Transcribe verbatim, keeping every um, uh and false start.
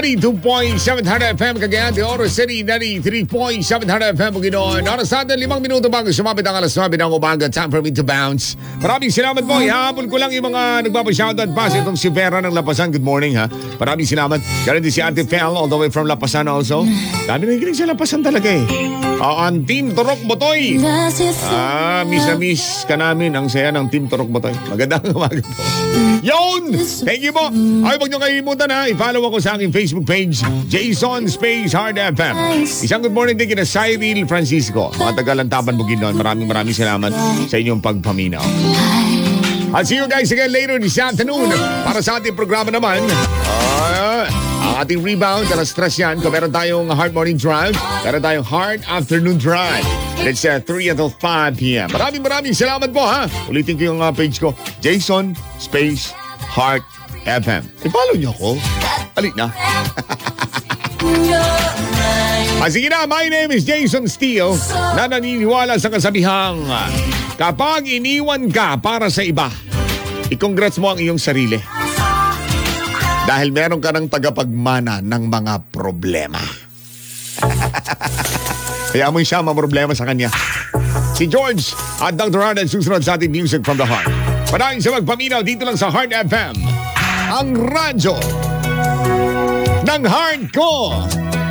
ninety-two point seven Hard F M Cagayan de Oro City, ninety-three point seven Hard F M Bukidnon. Oras natin, limang minuto bago sumapit ang alas nine ng umaga. Time for me to bounce. Maraming salamat po. Ihabol ko lang yung mga nagpapashoutout pa. Itong si Vera ng Lapasan. Good morning ha. Maraming salamat. Ganun din si Ate Fel all the way from Lapasan also. Dami na higilig sa Lapasan talaga eh. Uh, ang Team Turok Botoy. Ah, miss na miss ka namin ang saya ng Team Turok Botoy. Magandang umaga po. Yun! Thank you po. Ay, huwag nyo kalimutan ha. I-follow ako sa aking Facebook page, Jason Space Hard F M. Isang good morning din kina Cyril Francisco. Mga Tagalantaban Bukidnon. Maraming maraming salamat sa inyong pagpaminaw. I'll see you guys again later this afternoon. Para sa ating programa naman, uh, ang ating rebound, alas stress yan. Kung meron tayong Hard Morning Drive, meron tayong Hard Afternoon Drive. It's uh, three until five p.m. Maraming maraming salamat po ha. Ulitin ko yung uh, page ko, Jason Space Hard F M. I-follow niyo ako. Alik na. Ah, sige na, my name is Jason Steele na naniniwala sa kasabihang kapag iniwan ka para sa iba, i-congrats mo ang iyong sarili. Dahil meron ka ng tagapagmana ng mga problema. Kaya mo siya problema sa kanya. Si George at Doctor Hard at susunod sa ating Music from the Heart. Panahin sa magpaminaw dito lang sa Hard F M. Ang radyo ng hardcore.